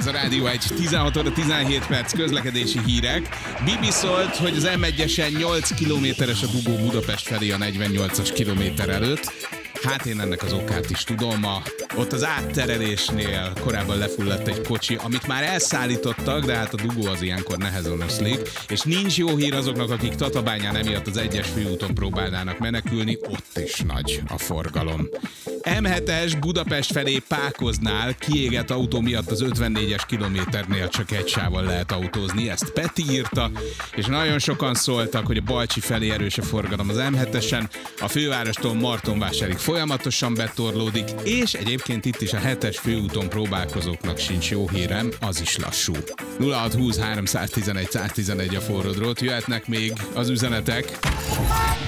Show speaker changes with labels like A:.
A: Ez a Rádió 1, 16 óra 17 perc, közlekedési hírek. Bibi szólt, hogy az M1-esen 8 kilométeres a dugó Budapest felé a 48-as kilométer előtt. Hát én ennek az okát is tudom. Ott az átterelésnél korábban lefulladt egy kocsi, amit már elszállítottak, de hát a dugó az ilyenkor nehezen oszlik. És nincs jó hír azoknak, akik Tatabányán emiatt az 1-es főúton próbálnának menekülni, ott is nagy a forgalom. M7-es Budapest felé Pákoznál kiégett autó miatt az 54-es kilométernél csak egy sávval lehet autózni, ezt Peti írta, és nagyon sokan szóltak, hogy a Balcsi felé erős a forgalom az M7-esen, a fővárostól Martonvásárig folyamatosan betorlódik, és egyébként itt is a 7-es főúton próbálkozóknak sincs jó hírem, az is lassú. 0620 311 111 a forró drót, jöhetnek még az üzenetek.